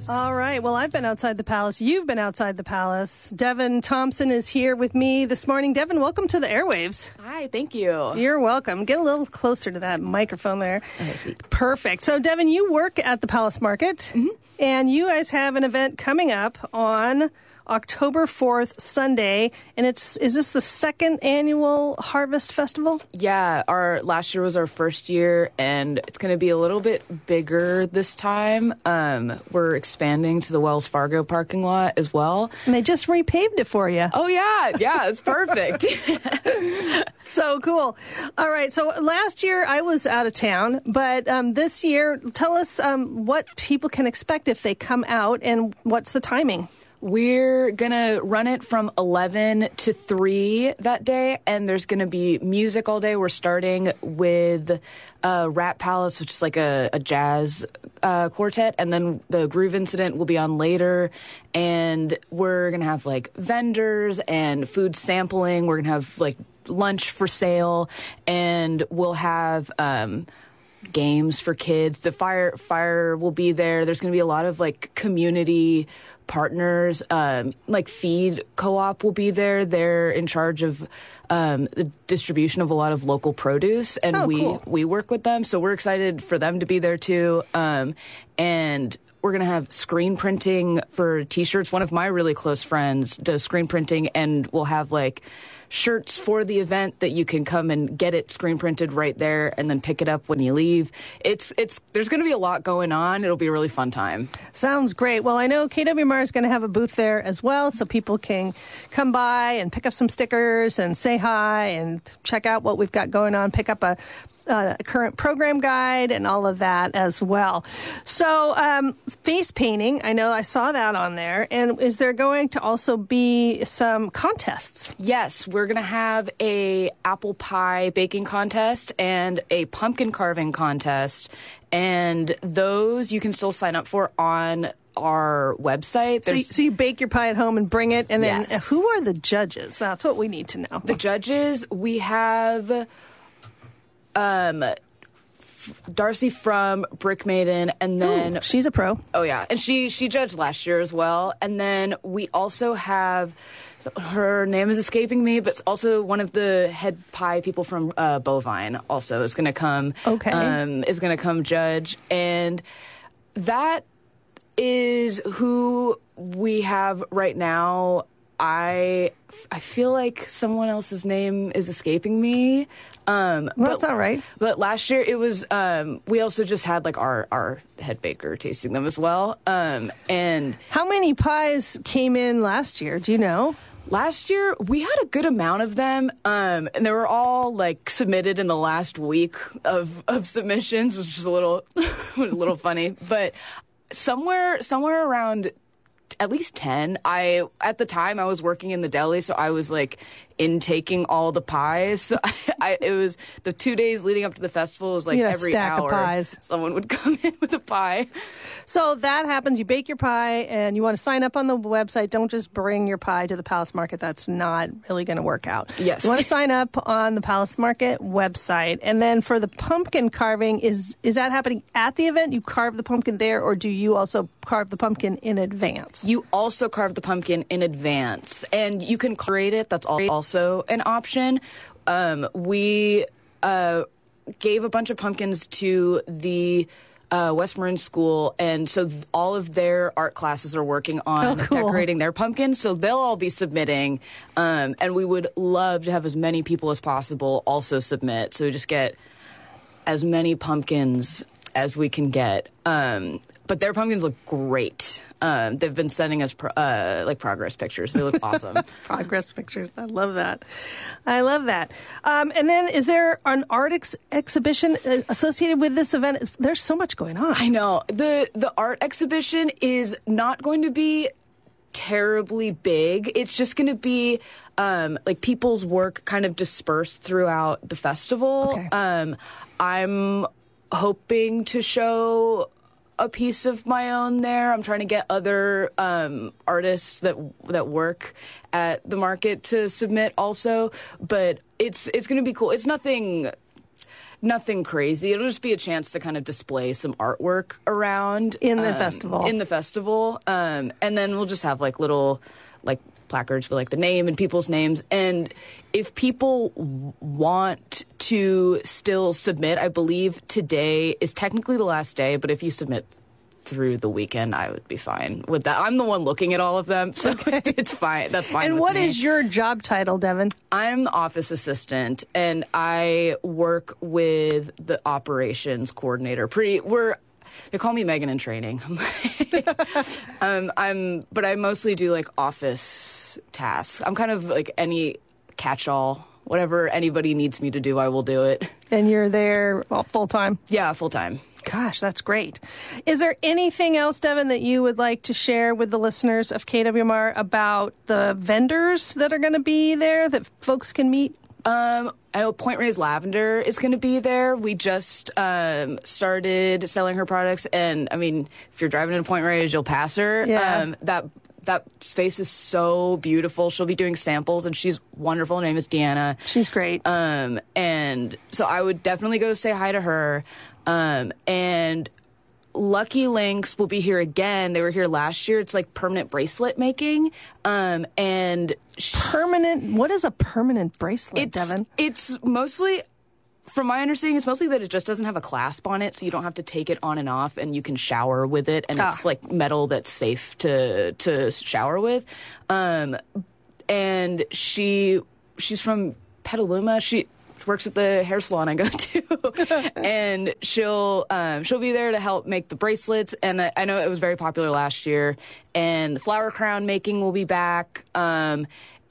All right. Well, I've been outside the palace. You've been outside the palace. Devin Thompson is here with me this morning. Devin, welcome to the airwaves. Hi, thank you. You're welcome. Get a little closer to that microphone there. Okay. Perfect. So, Devin, you work at the Palace Market, and you guys have an event coming up on October 4th, Sunday, and is this the second annual Harvest Festival? Yeah, our last year was our first year, and it's going to be a little bit bigger this time. We're expanding to the Wells Fargo parking lot as well. And they just repaved it for you. Oh, yeah, it's perfect. So cool. All right, so last year I was out of town, but this year, tell us what people can expect if they come out, and what's the timing? We're going to run it from 11 to 3 that day, and there's going to be music all day. We're starting with Rat Palace, which is like a jazz quartet, and then the Groove Incident will be on later, and we're going to have like vendors and food sampling. We're going to have like lunch for sale, and we'll have games for kids. The fire will be there. There's going to be a lot of like community partners, like Feed Co-op will be there. They're in charge of the distribution of a lot of local produce, and we work with them. So we're excited for them to be there too. And we're going to have screen printing for T-shirts. One of my really close friends does screen printing, and we'll have like shirts for the event that you can come and get it screen printed right there and then pick it up when you leave. There's going to be a lot going on. It'll be a really fun time. Sounds great. Well, I know KWMR is going to have a booth there as well, so people can come by and pick up some stickers and say hi and check out what we've got going on, pick up a current program guide and all of that as well. So face painting, I know I saw that on there. And is there going to also be some contests? Yes, we're going to have a apple pie baking contest and a pumpkin carving contest. And those you can still sign up for on our website. So you bake your pie at home and bring it. And then Yes. Who are the judges? That's what we need to know. The judges, we have Darcy from Brick Maiden, and then she's a pro. Oh yeah, and she judged last year as well. And then we also have, her name is escaping me, but it's also one of the head pie people from Bovine. Also is going to come. Okay, is going to come judge, and that is who we have right now. I feel like someone else's name is escaping me. That's all right. But last year it was, we also just had like our head baker tasting them as well. And how many pies came in last year? Do you know? Last year we had a good amount of them. And they were all like submitted in the last week of submissions, which is a little funny. But somewhere around at least 10. At the time I was working in the deli, so I was like intaking all the pies. So it was the 2 days leading up to the festival. It was like every hour of pies. Someone would come in with a pie. So that happens. You bake your pie, and you want to sign up on the website. Don't just bring your pie to the Palace Market. That's not really going to work out. Yes. You want to sign up on the Palace Market website. And then for the pumpkin carving, is that happening at the event? You carve the pumpkin there, or do you also carve the pumpkin in advance? You also carve the pumpkin in advance, and you can create it. That's also an option. We gave a bunch of pumpkins to the West Marin School, and so all of their art classes are working on decorating their pumpkins, so they'll all be submitting, and we would love to have as many people as possible also submit, so we just get as many pumpkins as we can get. But their pumpkins look great. They've been sending us progress pictures. They look awesome. Progress pictures. I love that. And then is there an art exhibition associated with this event? There's so much going on. I know. The art exhibition is not going to be terribly big. It's just going to be like people's work kind of dispersed throughout the festival. Okay. I'm hoping to show a piece of my own there. I'm trying to get other artists that work at the market to submit also, but it's going to be cool. It's nothing Nothing crazy. It'll just be a chance to kind of display some artwork around in the festival. In the festival, and then we'll just have like little placards for like the name and people's names. And if people want to still submit, I believe today is technically the last day, but if you submit through the weekend, I would be fine with that. I'm the one looking at all of them, so it's fine. That's fine. And what is your job title, Devin? I'm the office assistant, and I work with the operations coordinator. They call me Megan in training. But I mostly do like office tasks. I'm kind of like any catch-all. Whatever anybody needs me to do, I will do it. And you're there full time? Yeah, full time. Gosh, that's great. Is there anything else, Devin, that you would like to share with the listeners of KWMR about the vendors that are going to be there that folks can meet? I know Point Reyes Lavender is going to be there. We just started selling her products, and I mean, if you're driving into Point Reyes, you'll pass her. Yeah. That space is so beautiful. She'll be doing samples, and she's wonderful. Her name is Deanna. She's great. And so I would definitely go say hi to her. And Lucky Links will be here again. They were here last year. It's like permanent bracelet making. And permanent. What is a permanent bracelet, Devin? It's mostly, from my understanding, it's mostly that it just doesn't have a clasp on it, so you don't have to take it on and off, and you can shower with it. And it's like metal that's safe to shower with. And she's from Petaluma. She works at the hair salon I go to, and she'll be there to help make the bracelets. And I know it was very popular last year. And the flower crown making will be back. And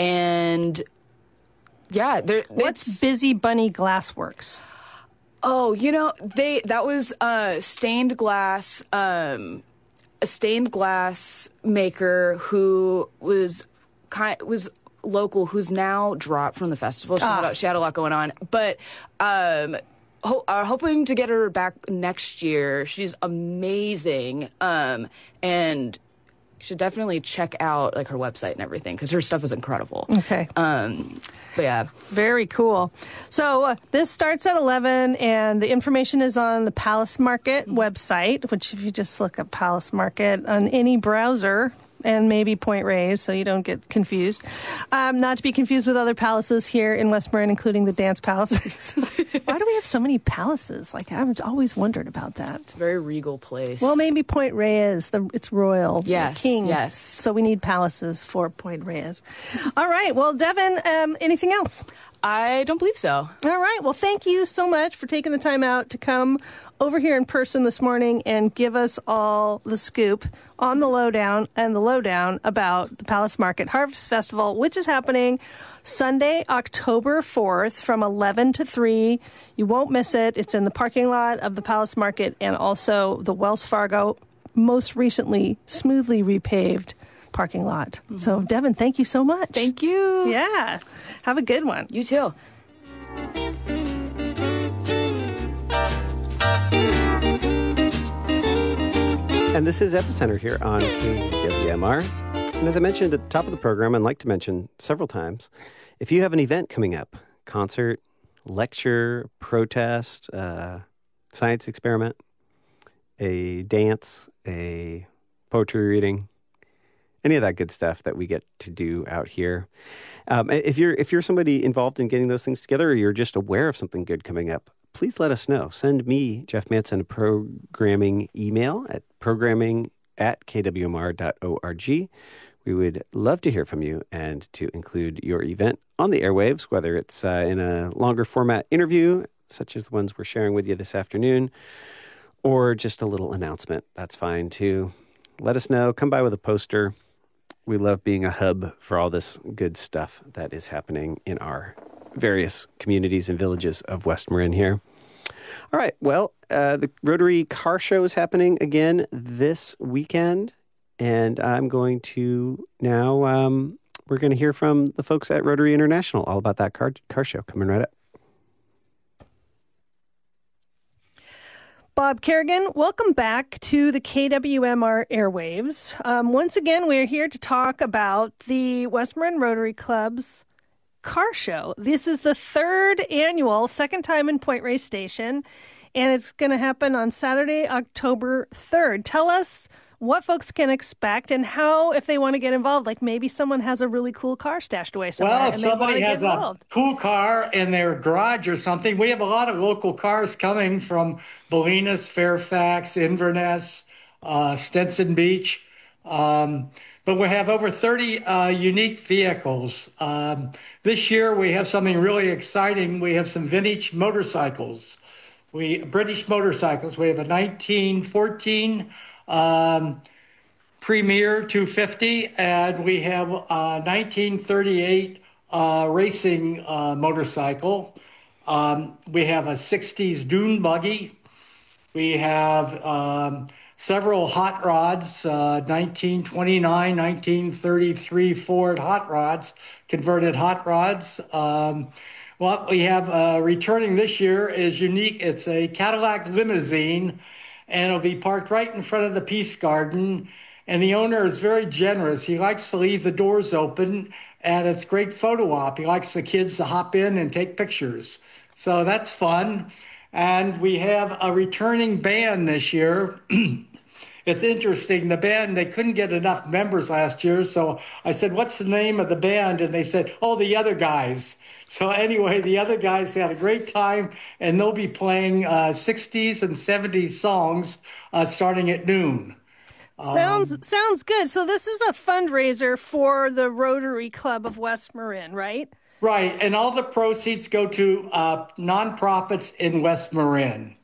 yeah, what's Busy Bunny Glassworks? Oh, that was stained glass, a stained glass maker who was local, who's now dropped from the festival. She had a lot going on, but hoping to get her back next year. She's amazing, and you should definitely check out like her website and everything, because her stuff is incredible. Okay. But yeah. Very cool. So this starts at 11, and the information is on the Palace Market website, which if you just look up Palace Market on any browser, and maybe Point Reyes, so you don't get confused. Not to be confused with other palaces here in West Marin, including the dance palaces. Why do we have so many palaces? Like, I've always wondered about that. It's a very regal place. Well, maybe Point Reyes, it's royal. Yes, king. yes. So we need palaces for Point Reyes. All right. Well, Devin, anything else? I don't believe so. All right. Well, thank you so much for taking the time out to come over here in person this morning and give us all the scoop on the lowdown about the Palace Market Harvest Festival, which is happening Sunday, October 4th from 11 to 3. You won't miss it. It's in the parking lot of the Palace Market and also the Wells Fargo, most recently smoothly repaved parking lot. Mm-hmm. So, Devin, thank you so much. Thank you. Yeah. Have a good one. You too. And this is Epicenter here on KWMR. And as I mentioned at the top of the program, and like to mention several times, if you have an event coming up, concert, lecture, protest, science experiment, a dance, a poetry reading, any of that good stuff that we get to do out here. If you're somebody involved in getting those things together, or you're just aware of something good coming up, please let us know. Send me, Jeff Manson, a programming email at programming@kwmr.org. We would love to hear from you and to include your event on the airwaves, whether it's in a longer format interview, such as the ones we're sharing with you this afternoon, or just a little announcement. That's fine, too. Let us know. Come by with a poster. We love being a hub for all this good stuff that is happening in our various communities and villages of West Marin here. All right. Well, the Rotary Car Show is happening again this weekend. And I'm going to now, we're going to hear from the folks at Rotary International all about that car show coming right up. Bob Kerrigan, welcome back to the KWMR airwaves. Once again, we're here to talk about the West Marin Rotary Club's car show. This is the third annual, second time in Point Reyes Station, and it's going to happen on Saturday, October 3rd. Tell us what folks can expect and how, if they want to get involved, like maybe someone has a really cool car stashed away somewhere. Well, if and they want to somebody get has a involved. cool car in their garage or something, we have a lot of local cars coming from Bolinas, Fairfax, Inverness, Stinson Beach. But we have over 30 unique vehicles. This year we have something really exciting. We have some vintage motorcycles. British motorcycles. We have a 1914 Premier 250, and we have a 1938 racing motorcycle. We have a 60s dune buggy. We have several hot rods, 1929, 1933 Ford hot rods, converted hot rods. What we have returning this year is unique. It's a Cadillac limousine, and it'll be parked right in front of the Peace Garden. And the owner is very generous. He likes to leave the doors open, and it's great photo op. He likes the kids to hop in and take pictures. So that's fun. And we have a returning band this year. It's interesting. The band, they couldn't get enough members last year. So I said, what's the name of the band? And they said, oh, The Other Guys. So anyway, The Other Guys had a great time, and they'll be playing 60s and 70s songs starting at noon. Sounds good. So this is a fundraiser for the Rotary Club of West Marin, right? Right. And all the proceeds go to nonprofits in West Marin.